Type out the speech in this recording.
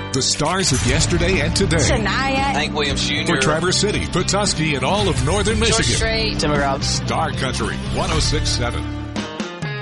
The stars of yesterday and today. Shania. Hank Williams Jr. For Traverse City, Petoskey, and all of northern Michigan. Strait. Tim McGraw. Star Country 106.7.